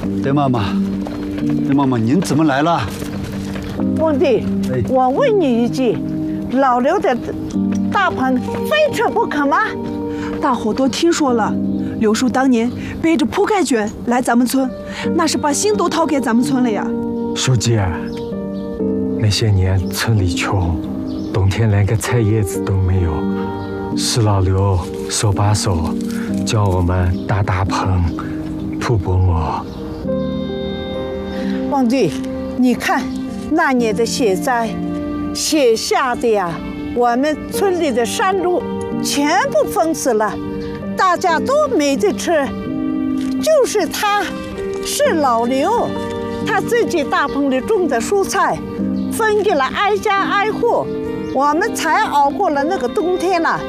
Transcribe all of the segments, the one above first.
戴妈妈，戴妈妈，您怎么来了？ 皇帝，我问你一句，老刘的大棚非吃不可吗？ 大伙都听说了，刘叔当年背着铺盖卷来咱们村，那是把心都掏给咱们村了呀。 书记，那些年村里穷，冬天连个菜叶子都没有，是老刘手把手教我们搭大棚、铺薄膜。 皇帝，你看那年的雪灾，雪下的呀，我们村里的山路全部封死了，大家都没得吃。就是他，是老刘，他自己大棚里种的蔬菜，分给了挨家挨户，我们才熬过了那个冬天了。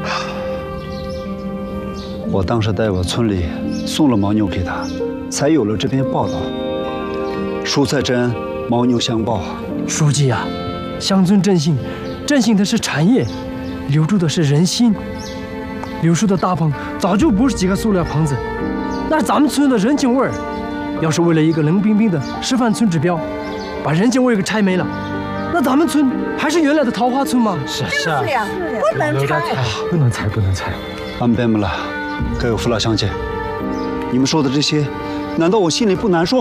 我当时在我村里送了牦牛给他，才有了这篇报道。蔬菜真，牦牛相报。 书记啊，乡村振兴，振兴的是产业，留住的是人心。刘叔的大棚早就不是几个塑料棚子，那是咱们村的人情味儿。要是为了一个冷冰冰的示范村指标，把人情味儿给拆没了，那咱们村还是原来的桃花村吗？ 是啊，不能拆， 不能拆，不能拆。 俺们别们了，各位父老乡亲，你们说的这些，难道我心里不难受吗？